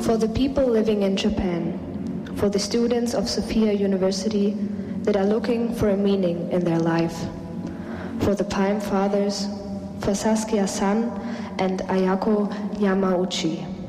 For the people living in Japan, for the students of Sophia University that are looking for a meaning in their life, for the Palm Fathers, for Saskia San and Ayako Yamauchi.